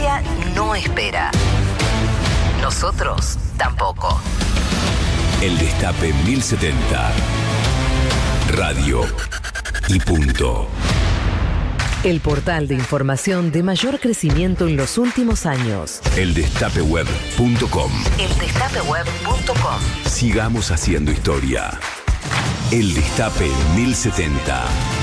historia no espera. Nosotros tampoco. El Destape 1070. Radio y punto. El portal de información de mayor crecimiento en los últimos años. Eldestapeweb.com. Eldestapeweb.com. Sigamos haciendo historia. El Destape 1070.